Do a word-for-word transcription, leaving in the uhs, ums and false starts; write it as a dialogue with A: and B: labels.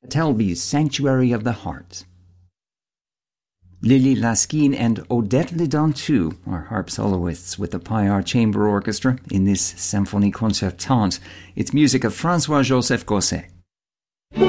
A: Telby's Sanctuary of the Heart. Lily Laskin and Odette Ledantou are harp soloists with the Payard Chamber Orchestra in this Symphonie Concertante. It's music of Francois-Joseph Gosset.